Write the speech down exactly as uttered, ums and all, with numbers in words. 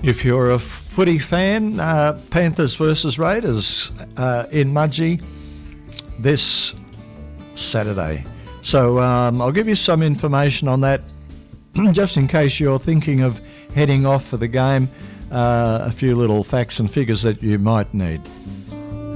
If you're a footy fan, uh, Panthers versus Raiders uh, in Mudgee this Saturday. So um, I'll give you some information on that just in case you're thinking of heading off for the game. Uh, a few little facts and figures that you might need.